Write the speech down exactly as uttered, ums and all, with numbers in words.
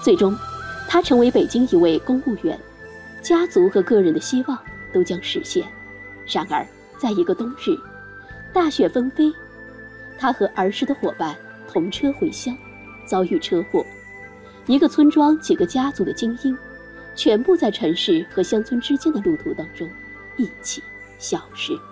最终，他成为北京一位公务员，家族和个人的希望都将实现。然而，在一个冬日，大雪纷飞，他和儿时的伙伴同车回乡，遭遇车祸。一个村庄几个家族的精英，全部在城市和乡村之间的路途当中一起消失。